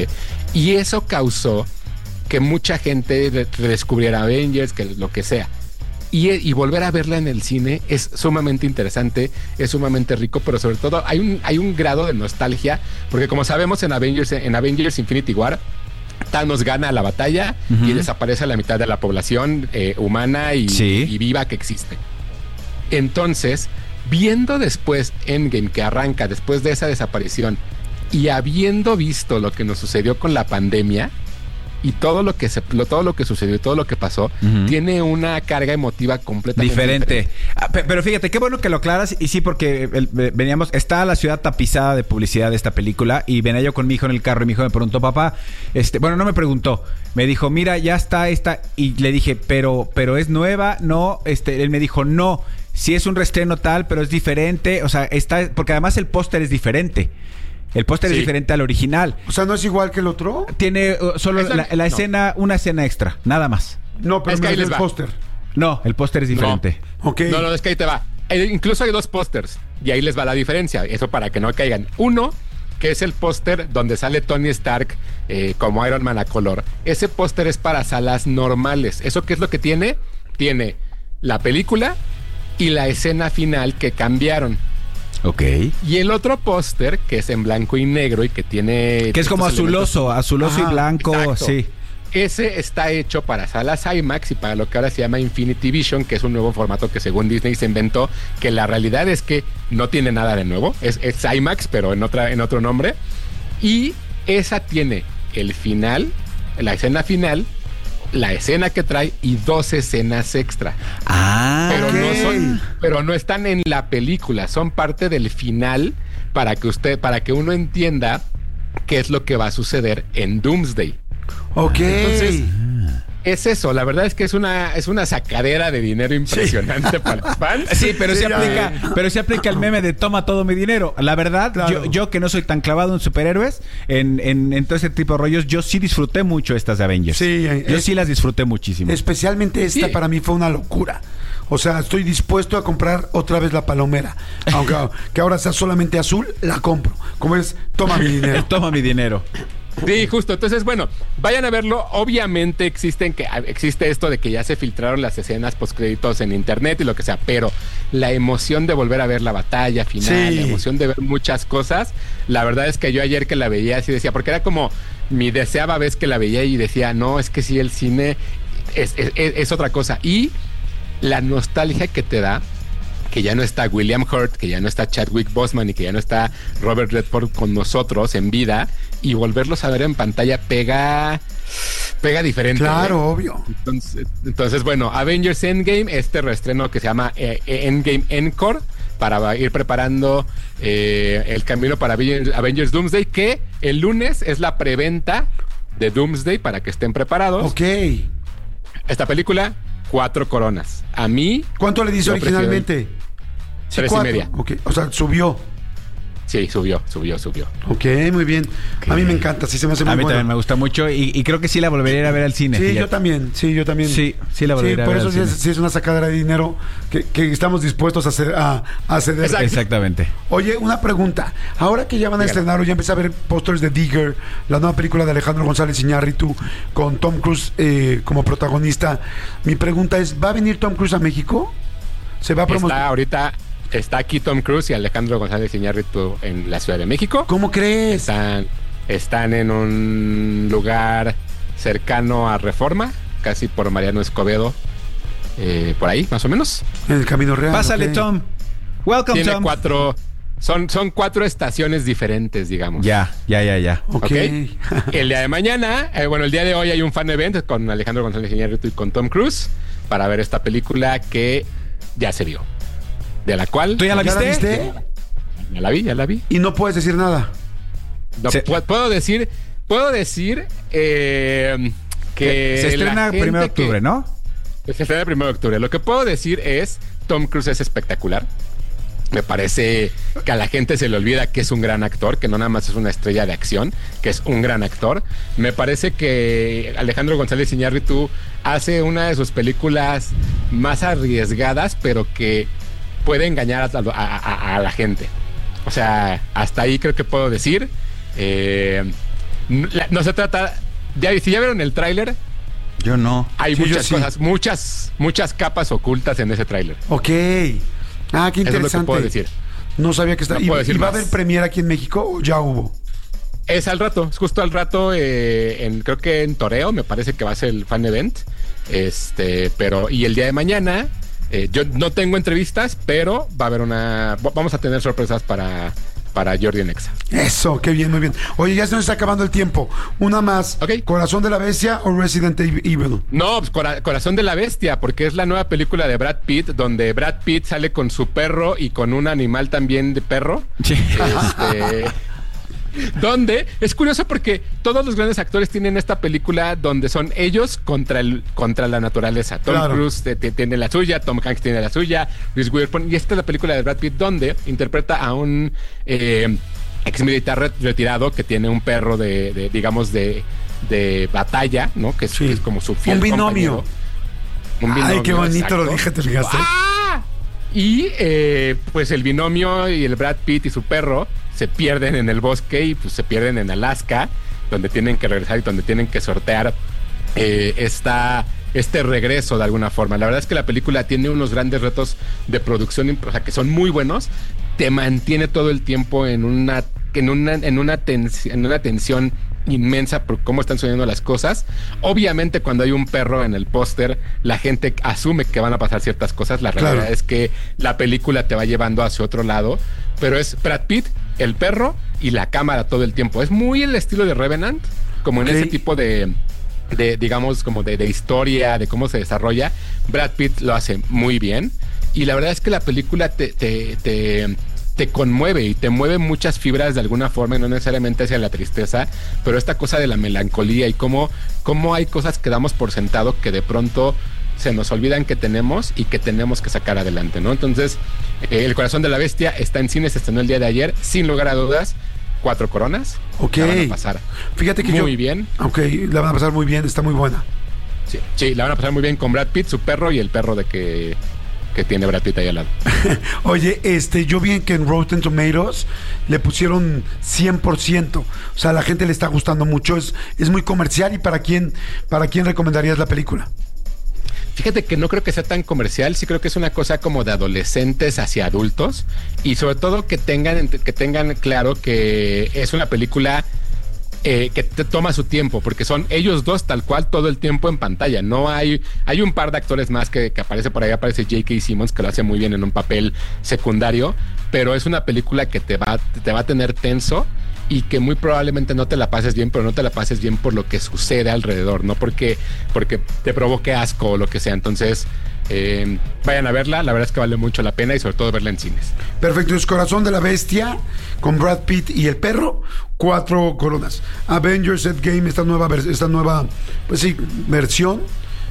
gente. Y eso causó que mucha gente redescubriera Avengers, que lo que sea. Y volver a verla en el cine es sumamente interesante, es sumamente rico, pero sobre todo hay un grado de nostalgia, porque como sabemos en Avengers Infinity War, Thanos gana la batalla y desaparece la mitad de la población humana y viva que existe. Entonces, viendo después Endgame, que arranca después de esa desaparición, y habiendo visto lo que nos sucedió con la pandemia, y todo lo que sucedió y todo lo que pasó, tiene una carga emotiva completamente diferente. Pero fíjate, qué bueno que lo aclaras. Y sí, porque está la ciudad tapizada de publicidad de esta película. Y venía yo con mi hijo en el carro y mi hijo me preguntó, papá, bueno, no me preguntó, me dijo, mira, ya está esta. Y le dije, pero es nueva, no. Él me dijo, no, sí es un reestreno tal, pero es diferente. O sea, porque además el póster es diferente. El póster es diferente al original. O sea, ¿no es igual que el otro? Tiene solo la escena, una escena extra, nada más. No, pero es que ahí el póster. No, el póster es diferente. No, okay. No, es que ahí te va. Incluso hay 2 pósters y ahí les va la diferencia. Eso para que no caigan. Uno, que es el póster donde sale Tony Stark como Iron Man a color. Ese póster es para salas normales. ¿Eso qué es lo que tiene? Tiene la película y la escena final que cambiaron. Ok. Y el otro póster, que es en blanco y negro y que tiene... Que es como azuloso y blanco, exacto. Sí. Ese está hecho para salas IMAX y para lo que ahora se llama Infinity Vision, que es un nuevo formato que según Disney se inventó, que la realidad es que no tiene nada de nuevo. Es IMAX, pero en otro nombre. Y esa tiene el final, la escena final, la escena que trae y 2 escenas extra. Pero no están en la película, son parte del final para que uno entienda qué es lo que va a suceder en Doomsday. Ok. Entonces, es eso, la verdad es que es una sacadera de dinero impresionante para los fans. Sí, pero se aplica el meme de toma todo mi dinero. La verdad, claro. yo que no soy tan clavado en superhéroes, en todo ese tipo de rollos, yo sí disfruté mucho estas de Avengers. Sí, yo sí las disfruté muchísimo. Especialmente esta para mí fue una locura. O sea, estoy dispuesto a comprar otra vez la palomera. Aunque que ahora sea solamente azul, la compro. Como es, toma mi dinero. Toma mi dinero. Sí, justo. Entonces, bueno, vayan a verlo. Obviamente existe esto de que ya se filtraron las escenas postcréditos en internet y lo que sea, pero la emoción de volver a ver la batalla final, la emoción de ver muchas cosas, la verdad es que yo ayer que la veía así decía, porque era como mi deseaba vez que la veía y decía, no, es que sí, el cine es otra cosa. Y la nostalgia que te da, que ya no está William Hurt, que ya no está Chadwick Boseman y que ya no está Robert Redford con nosotros en vida, y volverlos a ver en pantalla pega diferente. Claro, obvio. Entonces, bueno, Avengers Endgame, este reestreno que se llama Endgame Encore, para ir preparando el camino para Avengers Doomsday, que el lunes es la preventa de Doomsday para que estén preparados. Ok. Esta película, 4 coronas. A mí... ¿Cuánto le dice originalmente? 3.5. Ok, o sea, subió. Sí, subió. Ok, muy bien. A mí me encanta, sí se me hace muy bueno. A mí bueno. también me gusta mucho y creo que sí la volvería a ir a ver al cine. Sí, yo también. Sí, la volvería a ver al cine. Por eso sí es una sacadera de dinero que estamos dispuestos a ceder. Exactamente. Oye, una pregunta. Ahora que ya van a estrenar o ya empecé a ver pósters de Digger, la nueva película de Alejandro González Iñárritu con Tom Cruise como protagonista, mi pregunta es, ¿va a venir Tom Cruise a México? ¿Se va a promocionar? Está aquí Tom Cruise y Alejandro González Iñárritu en la Ciudad de México. ¿Cómo crees? Están en un lugar cercano a Reforma, casi por Mariano Escobedo, por ahí, más o menos. En el Camino Real. Pásale, okay. Tom. Welcome, Tiene Tom. Son 4 estaciones diferentes, digamos. Ya. Okay. El día de mañana, el día de hoy hay un fan event con Alejandro González Iñárritu y con Tom Cruise para ver esta película que ya se vio. De la cual... ¿Tú ya la viste? Ya la vi. Y no puedes decir nada. No, puedo decir que... Se estrena el 1 de octubre, ¿no? Se estrena el 1 de octubre. Lo que puedo decir es, Tom Cruise es espectacular. Me parece que a la gente se le olvida que es un gran actor, que no nada más es una estrella de acción, que es un gran actor. Me parece que Alejandro González Iñárritu hace una de sus películas más arriesgadas, pero que puede engañar a la gente. O sea, hasta ahí creo que puedo decir. No se trata... si ya vieron el tráiler, Yo no. hay Sí, muchas yo sí. cosas, muchas capas ocultas en ese tráiler. Ok. Ah, qué Eso es lo interesante. que puedo decir. No sabía que está. No puedo decir ¿Y va a más. haber premiere aquí en México o ya hubo? Es al rato, es justo al rato, creo que en Toreo, me parece que va a ser el fan event. Pero, y el día de mañana, yo no tengo entrevistas, pero va a haber vamos a tener sorpresas para Jordi en Exa. Eso, qué bien, muy bien. Oye, ya se nos está acabando el tiempo. Una más. Ok. ¿Corazón de la Bestia o Resident Evil? No, pues Corazón de la Bestia, porque es la nueva película de Brad Pitt, donde Brad Pitt sale con su perro y con un animal también de perro. Sí. Donde es curioso porque todos los grandes actores tienen esta película donde son ellos contra la naturaleza. Tom Claro. Cruise tiene la suya, Tom Hanks tiene la suya, Reese Witherspoon, y esta es la película de Brad Pitt donde interpreta a un ex militar retirado que tiene un perro digamos de batalla, ¿no? Que es, Sí. que es como su fiel Un binomio. compañero. Ay, qué bonito exacto. lo dije, ¿te fijaste? ¡Ah! Y pues el binomio y el Brad Pitt y su perro se pierden en el bosque y pues se pierden en Alaska, donde tienen que regresar y donde tienen que sortear este regreso de alguna forma. La verdad es que la película tiene unos grandes retos de producción, o sea, que son muy buenos. Te mantiene todo el tiempo en una tensión inmensa por cómo están sucediendo las cosas. Obviamente cuando hay un perro en el póster, la gente asume que van a pasar ciertas cosas. La realidad Claro. es que la película te va llevando hacia otro lado, pero es Brad Pitt, el perro y la cámara todo el tiempo. Es muy el estilo de Revenant, como en Ok. ese tipo de digamos, como de historia, de cómo se desarrolla. Brad Pitt lo hace muy bien. Y la verdad es que la película te conmueve y te mueve muchas fibras de alguna forma, y no necesariamente hacia la tristeza, pero esta cosa de la melancolía y cómo hay cosas que damos por sentado que de pronto se nos olvidan que tenemos y que tenemos que sacar adelante, ¿no? Entonces, El Corazón de la Bestia está en cine, se estrenó el día de ayer, sin lugar a dudas. 4 coronas. Ok. La van a pasar Fíjate que muy bien. Ok, la van a pasar muy bien, está muy buena. Sí, la van a pasar muy bien con Brad Pitt, su perro y el perro que tiene Brad Pitt ahí al lado. Oye, yo vi que en Rotten Tomatoes le pusieron 100%. O sea, a la gente le está gustando mucho. Es muy comercial. ¿Y para quién recomendarías la película? Fíjate que no creo que sea tan comercial, sí creo que es una cosa como de adolescentes hacia adultos, y sobre todo que tengan claro que es una película que te toma su tiempo, porque son ellos dos tal cual todo el tiempo en pantalla. No hay un par de actores más que aparece por ahí, aparece J.K. Simmons, que lo hace muy bien en un papel secundario, pero es una película que te va a tener tenso y que muy probablemente no te la pases bien, pero no te la pases bien por lo que sucede alrededor, no porque te provoque asco o lo que sea. Entonces, vayan a verla, la verdad es que vale mucho la pena y sobre todo verla en cines. Perfecto, es Corazón de la Bestia con Brad Pitt y el perro, 4 coronas. Avengers Endgame, esta nueva pues sí, versión,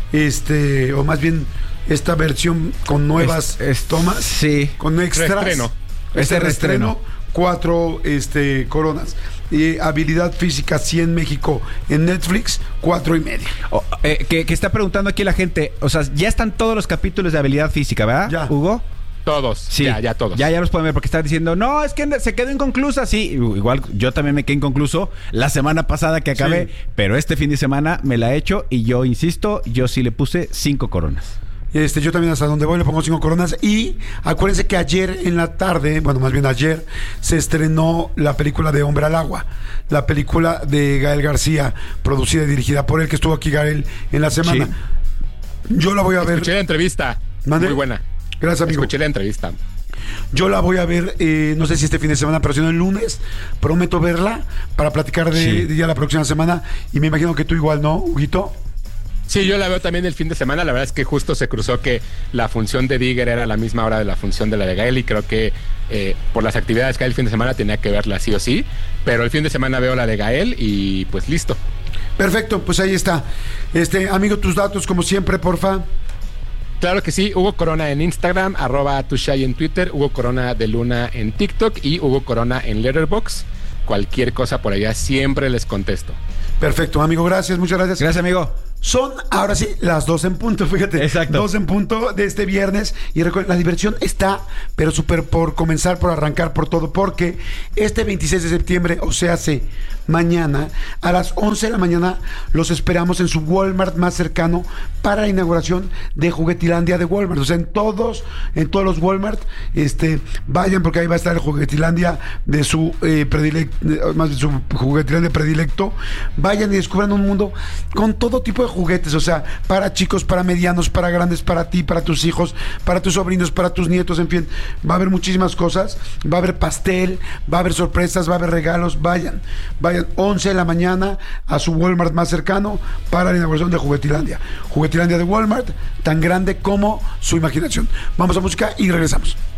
o más bien esta versión con nuevas tomas, sí, con extras. Reestreno. Reestreno, 4 coronas. Y Habilidad Física 100 México en Netflix, 4.5. Que está preguntando aquí la gente, o sea, ya están todos los capítulos de Habilidad Física, ¿verdad, Ya. Hugo? Todos, Sí, ya todos. Ya los pueden ver porque están diciendo, no, es que se quedó inconclusa. Sí, igual yo también me quedé inconcluso la semana pasada que acabé, Sí. pero este fin de semana me la he hecho y yo insisto, yo sí le puse 5 coronas. Yo también hasta donde voy le pongo 5 coronas. Y acuérdense que ayer en la tarde, bueno, más bien ayer, se estrenó la película de Hombre al Agua. La película de Gael García, producida y dirigida por él, que estuvo aquí Gael en la semana. Sí. Yo la voy a ver. Escuché la entrevista, ¿Mande? muy buena. Gracias, amigo. Escuché la entrevista. Yo la voy a ver, no sé si este fin de semana, pero si no el lunes. Prometo verla para platicar de ya la próxima semana. Y me imagino que tú igual, ¿no, Huguito? Sí, yo la veo también el fin de semana. La verdad es que justo se cruzó que la función de Digger era a la misma hora de la función de la de Gael, y creo que por las actividades que hay el fin de semana tenía que verla sí o sí. Pero el fin de semana veo la de Gael y pues listo. Perfecto, pues ahí está. Amigo, tus datos como siempre, porfa. Claro que sí, Hugo Corona en Instagram, @tushai en Twitter, Hugo Corona de Luna en TikTok y Hugo Corona en Letterboxd. Cualquier cosa por allá siempre les contesto. Perfecto, amigo, gracias, muchas gracias. Gracias, amigo. Son ahora sí las 2 en punto, fíjate. Exacto. 2 en punto de este viernes. Y recuerden, la diversión está, pero súper por comenzar, por arrancar, por todo. Porque este 26 de septiembre, o sea, mañana, a las 11 de la mañana, los esperamos en su Walmart más cercano para la inauguración de Juguetilandia de Walmart. O sea, en todos los Walmart, vayan, porque ahí va a estar el Juguetilandia de su más de su Juguetilandia predilecto. Vayan y descubran un mundo con todo tipo de juguetes, o sea, para chicos, para medianos, para grandes, para ti, para tus hijos, para tus sobrinos, para tus nietos, en fin, va a haber muchísimas cosas, va a haber pastel, va a haber sorpresas, va a haber regalos. Vayan 11 de la mañana a su Walmart más cercano para la inauguración de Juguetilandia de Walmart, tan grande como su imaginación. Vamos a música y regresamos.